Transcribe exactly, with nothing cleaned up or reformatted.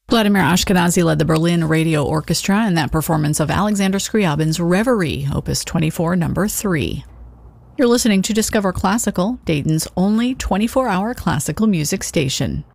Vladimir Ashkenazy led the Berlin Radio Orchestra in that performance of Alexander Scriabin's Reverie, Opus twenty-four, number three. You're listening to Discover Classical, Dayton's only twenty-four hour classical music station.